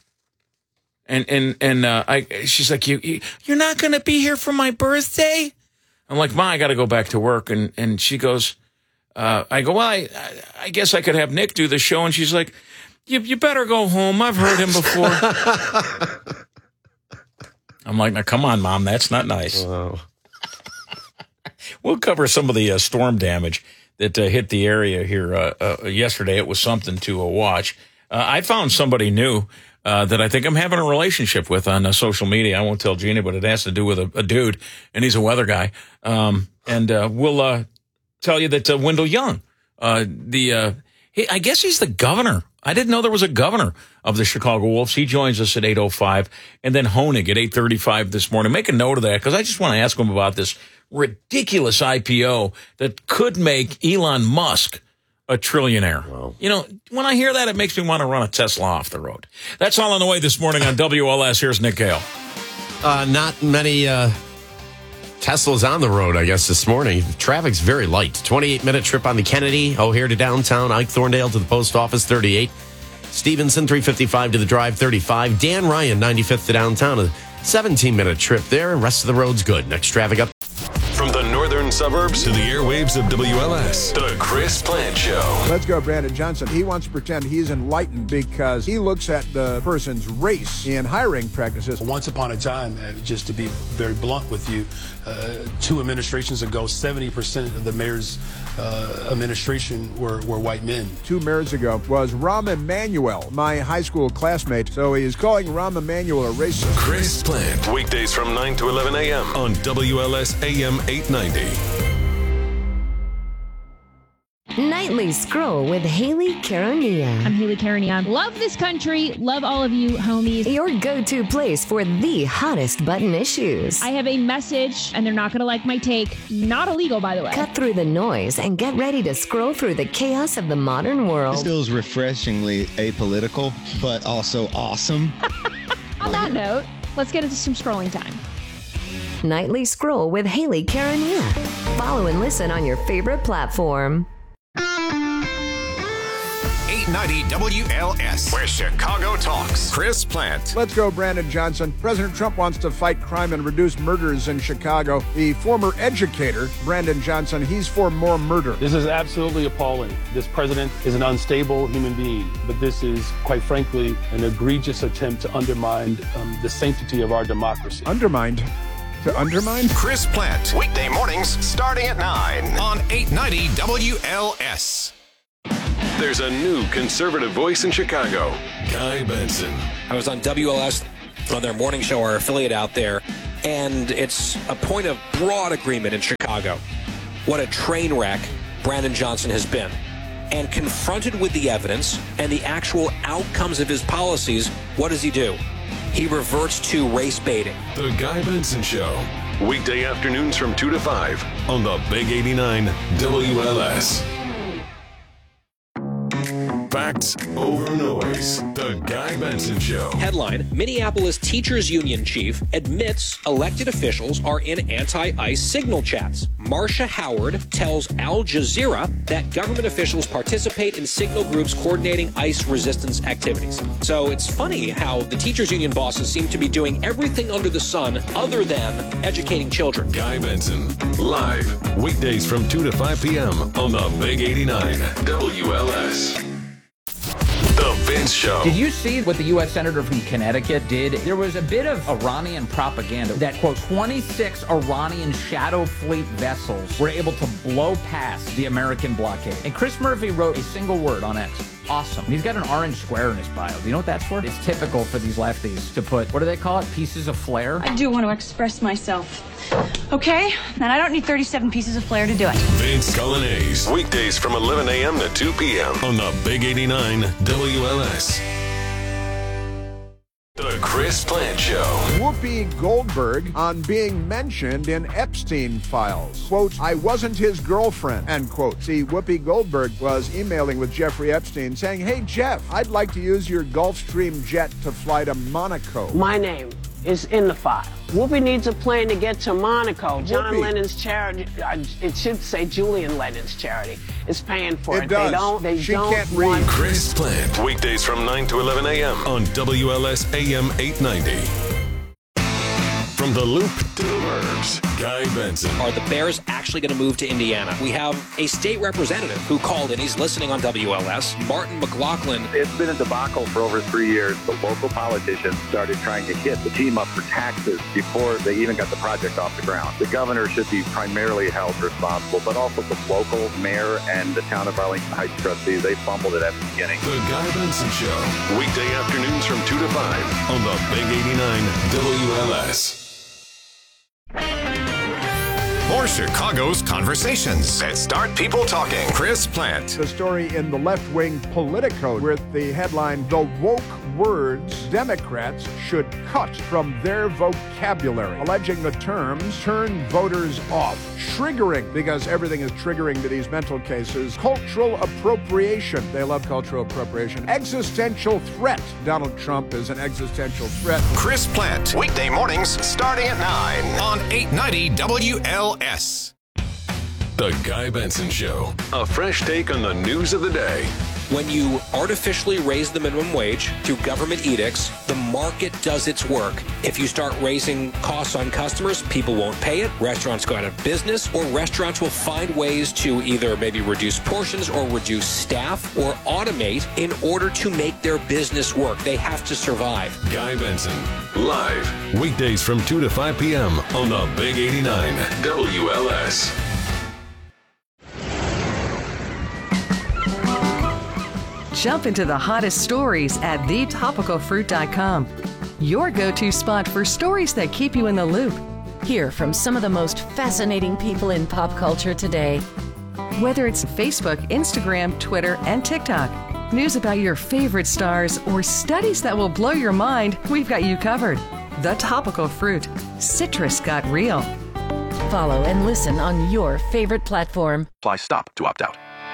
And she's like, you're not going to be here for my birthday? I'm like, Ma, I got to go back to work. And she goes, I go, well, I guess I could have Nick do the show. And she's like, you better go home. I've heard him before. I'm like, now, come on, Mom. That's not nice. Wow. We'll cover some of the storm damage that hit the area here yesterday. It was something to watch. I found somebody new that I think I'm having a relationship with on social media. I won't tell Gina, but it has to do with a dude, and he's a weather guy. We'll tell you that Wendell Young, I guess he's the governor. I didn't know there was a governor of the Chicago Wolves. He joins us at 8:05, and then Honig at 8:35 this morning. Make a note of that, because I just want to ask him about this ridiculous IPO that could make Elon Musk a trillionaire. Wow. You know, when I hear that, it makes me want to run a Tesla off the road. That's all on the way this morning on WLS. Here's Nick Gale. Not many Teslas on the road, I guess, this morning. Traffic's very light. 28-minute trip on the Kennedy, O'Hare to downtown, Ike Thorndale to the post office, 38. Stevenson, 355 to the drive, 35. Dan Ryan, 95th to downtown, a 17-minute trip there. Rest of the road's good. Next traffic up. From the northern suburbs to the airwaves of WLS, the Chris Plant Show. Let's go, Brandon Johnson. He wants to pretend he's enlightened because he looks at the person's race in hiring practices. Once upon a time, just to be very blunt with you, 2 administrations ago, 70% of the mayor's administration were white men. 2 mayors ago was Rahm Emanuel, my high school classmate. So he is calling Rahm Emanuel a racist. Chris Plant, weekdays from 9 to 11 a.m. on WLS AM 890. Nightly Scroll with Haley Caronia. I'm Haley Caronia. Love this country. Love all of you, homies. Your go-to place for the hottest button issues. I have a message, and they're not going to like my take. Not illegal, by the way. Cut through the noise and get ready to scroll through the chaos of the modern world. This feels refreshingly apolitical, but also awesome. On that note, let's get into some scrolling time. Nightly Scroll with Haley Caronia. Follow and listen on your favorite platform. 890 WLS, where Chicago talks. Chris Plant. Let's go, Brandon Johnson. President Trump wants to fight crime and reduce murders in Chicago. The former educator, Brandon Johnson, he's for more murder. This is absolutely appalling. This president is an unstable human being, but this is, quite frankly, an egregious attempt to undermine the sanctity of our democracy. Undermined? To undermine? Chris Plant, weekday mornings starting at 9 on 890 WLS. There's a new conservative voice in Chicago, Guy Benson. I was on WLS on their morning show, our affiliate out there, and it's a point of broad agreement in Chicago. What a train wreck Brandon Johnson has been. And confronted with the evidence and the actual outcomes of his policies, what does he do? He reverts to race baiting. The Guy Benson Show. Weekday afternoons from 2 to 5 on the Big 89 WLS. Facts over noise. The Guy Benson Show. Headline: Minneapolis Teachers Union chief admits elected officials are in anti-ICE signal chats. Marcia Howard tells Al Jazeera that government officials participate in signal groups coordinating ICE resistance activities. So it's funny how the teachers union bosses seem to be doing everything under the sun other than educating children. Guy Benson, live weekdays from 2 to 5 p.m. on the Big 89 WLS. The Vince Show. Did you see what the U.S. Senator from Connecticut did? There was a bit of Iranian propaganda that, quote, 26 Iranian shadow fleet vessels were able to blow past the American blockade. And Chris Murphy wrote a single word on X. awesome. He's got an orange square in his bio. Do you know what that's for? It's typical for these lefties to put, what do they call it? Pieces of flair? I do want to express myself. Okay? And I don't need 37 pieces of flair to do it. Vince Colonnese. Weekdays from 11 a.m. to 2 p.m. on the Big 89 WLS. The Chris Plant Show. Whoopi Goldberg on being mentioned in Epstein files. Quote, I wasn't his girlfriend, end quote. See, Whoopi Goldberg was emailing with Jeffrey Epstein saying, hey, Jeff, I'd like to use your Gulfstream jet to fly to Monaco. My name is in the file. Whoopi needs a plane to get to Monaco. John Lennon's charity, it should say Julian Lennon's charity, is paying for it. It does. She can't read. Chris Plant. Weekdays from 9 to 11 a.m. on WLS AM 890. From the Loop to the Burbs, Guy Benson. Are the Bears actually going to move to Indiana? We have a state representative who called in. He's listening on WLS. Martin McLaughlin. It's been a debacle for over 3 years. The local politicians started trying to hit the team up for taxes before they even got the project off the ground. The governor should be primarily held responsible, but also the local mayor and the town of Arlington Heights trustees. They fumbled it at the beginning. The Guy Benson Show. Weekday afternoons from 2 to 5 on the Big 89 WLS. More Chicago's conversations that start people talking. Chris Plant. The story in the left-wing Politico with the headline, The Woke Words Democrats Should Cut from Their Vocabulary, alleging the terms turn voters off. Triggering, because everything is triggering to these mental cases. Cultural appropriation. They love cultural appropriation. Existential threat. Donald Trump is an existential threat. Chris Plant. Weekday mornings starting at 9 on 890 WLS. The Guy Benson Show. A fresh take on the news of the day. When you artificially raise the minimum wage through government edicts, the market does its work. If you start raising costs on customers, people won't pay it, restaurants go out of business, or restaurants will find ways to either maybe reduce portions or reduce staff or automate in order to make their business work. They have to survive. Guy Benson, live, weekdays from 2 to 5 p.m. on the Big 89 WLS. Jump into the hottest stories at thetopicalfruit.com. Your go-to spot for stories that keep you in the loop. Hear from some of the most fascinating people in pop culture today. Whether it's Facebook, Instagram, Twitter, and TikTok, news about your favorite stars, or studies that will blow your mind, we've got you covered. The Topical Fruit. Citrus got real. Follow and listen on your favorite platform. Apply stop to opt out.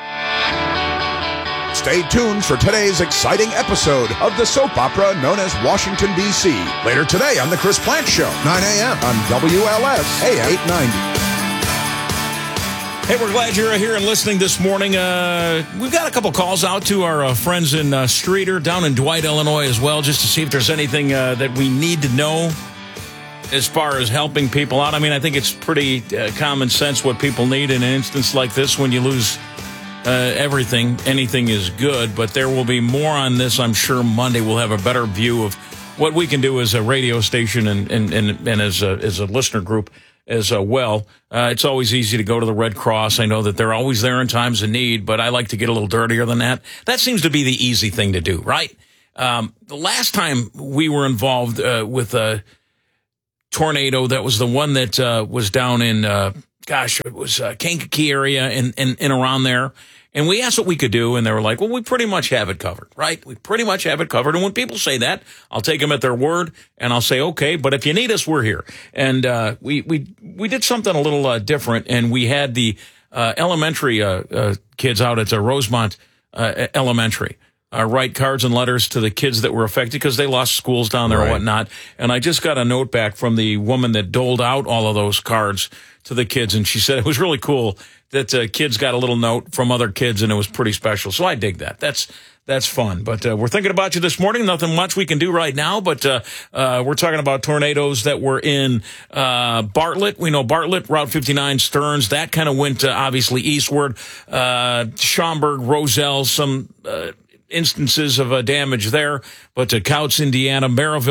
Stay tuned for today's exciting episode of the soap opera known as Washington, D.C. Later today on The Chris Plant Show, 9 a.m. on WLS AM 890. Hey, we're glad you're here and listening this morning. We've got a couple calls out to our friends in Streeter down in Dwight, Illinois as well, just to see if there's anything that we need to know as far as helping people out. I mean, I think it's pretty common sense what people need in an instance like this when you lose everything. Anything is good, but there will be more on this. I'm sure Monday we'll have a better view of what we can do as a radio station and as a listener group as well. It's always easy to go to the Red Cross. I know that they're always there in times of need, but I like to get a little dirtier than that. That seems to be the easy thing to do, right? The last time we were involved with a tornado, that was the one that was down in, it was Kankakee area and around there. And we asked what we could do, and they were like, well, we pretty much have it covered, right? We pretty much have it covered. And when people say that, I'll take them at their word, and I'll say, okay, but if you need us, we're here. And we did something a little different, and we had the elementary kids out at Rosemont Elementary write cards and letters to the kids that were affected because they lost schools down there and whatnot. And I just got a note back from the woman that doled out all of those cards to the kids, and she said it was really cool that kids got a little note from other kids, and it was pretty special. So I dig that. That's fun. But we're thinking about you this morning. Nothing much we can do right now, but we're talking about tornadoes that were in Bartlett. We know Bartlett, Route 59, Stearns. That kind of went obviously eastward. Schaumburg, Roselle, some instances of damage there. But to Couts, Indiana, Maryville,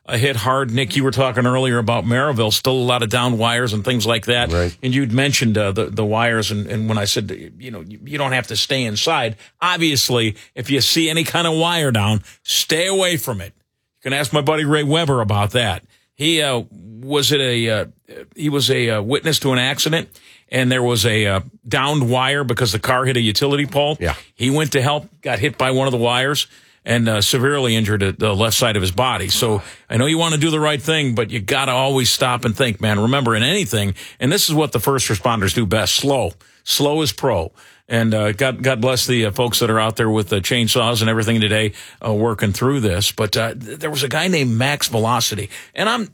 hit hard. Nick, you were talking earlier about Maryville, still a lot of down wires and things like that. Right. And you'd mentioned the wires, and when I said, you don't have to stay inside. Obviously, if you see any kind of wire down, stay away from it. You can ask my buddy Ray Weber about that. He was a witness to an accident, and there was a downed wire because the car hit a utility pole. Yeah. He went to help, got hit by one of the wires, and severely injured the left side of his body. So I know you want to do the right thing, but you got to always stop and think, man. Remember, in anything, and this is what the first responders do best, slow. Slow is pro. And God bless the folks that are out there with the chainsaws and everything today working through this. But there was a guy named Max Velocity, and I'm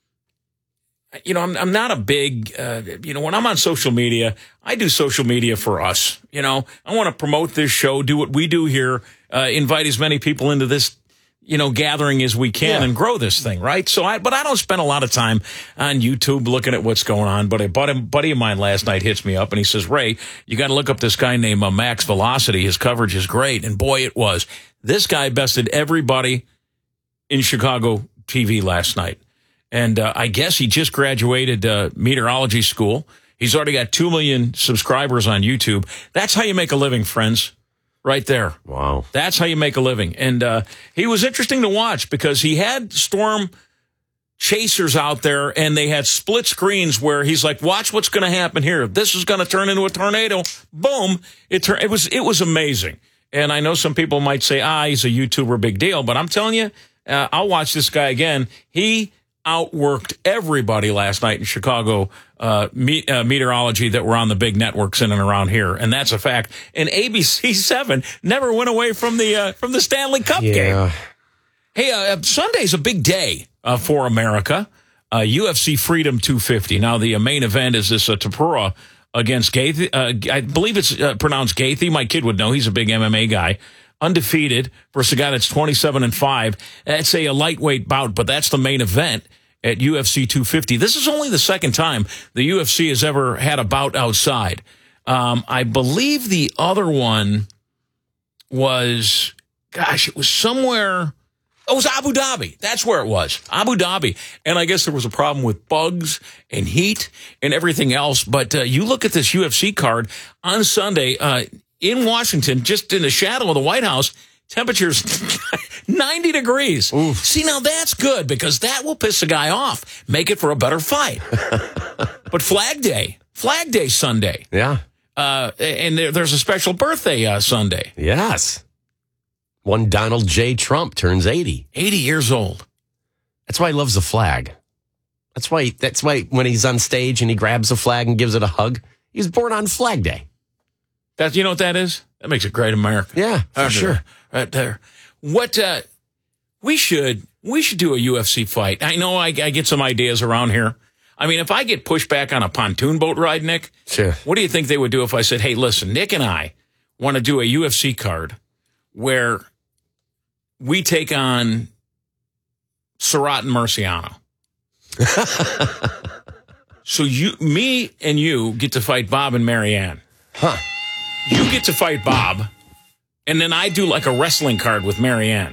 not a big, when I'm on social media, I do social media for us. I want to promote this show, do what we do here, invite as many people into this, gathering as we can and grow this thing, right? But I don't spend a lot of time on YouTube looking at what's going on. But a buddy of mine last night hits me up and he says, Ray, you got to look up this guy named Max Velocity. His coverage is great. And boy, it was. This guy bested everybody in Chicago TV last night. And I guess he just graduated meteorology school. He's already got 2 million subscribers on YouTube. That's how you make a living, friends. Right there. Wow. That's how you make a living. And he was interesting to watch because he had storm chasers out there, and they had split screens where he's like, watch what's going to happen here. This is going to turn into a tornado. Boom. It was amazing. And I know some people might say, he's a YouTuber, big deal. But I'm telling you, I'll watch this guy again. He outworked everybody last night in Chicago meteorology that were on the big networks in and around here, and that's a fact. And ABC7 never went away from the Stanley Cup game. Hey, Sunday's a big day for America. UFC Freedom 250. Now the main event is this Tapura against Gaethje. I believe it's pronounced Gaethje. My kid would know. He's a big MMA guy. Undefeated versus a guy that's 27-5. That's a lightweight bout, but that's the main event at UFC 250. This is only the second time the UFC has ever had a bout outside. I believe the other one was, it was somewhere. It was Abu Dhabi. That's where it was. Abu Dhabi. And I guess there was a problem with bugs and heat and everything else. But you look at this UFC card on Sunday, in Washington, just in the shadow of the White House, temperatures 90 degrees. Oof. See, now that's good because that will piss a guy off, make it for a better fight. But Flag Day Sunday. Yeah. And there's a special birthday Sunday. Yes. One Donald J. Trump turns 80. 80 years old. That's why he loves the flag. That's why when he's on stage and he grabs a flag and gives it a hug, he's born on Flag Day. You know what that is? That makes it great America. Yeah, for sure. Right there. What we should do a UFC fight. I know I get some ideas around here. I mean, if I get pushed back on a pontoon boat ride, Nick, sure. What do you think they would do if I said, hey, listen, Nick and I want to do a UFC card where we take on Surratt and Marciano? So me and you get to fight Bob and Marianne. Huh. You get to fight Bob, and then I do like a wrestling card with Marianne.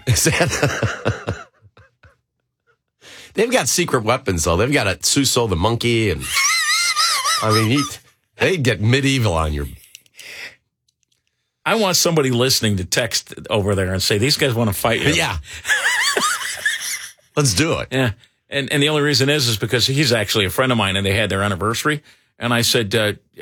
They've got secret weapons, though. They've got a Suso the monkey, and I mean, they'd get medieval on you. I want somebody listening to text over there and say, these guys want to fight you. Yeah. Let's do it. Yeah. And the only reason is because he's actually a friend of mine, and they had their anniversary. And I said,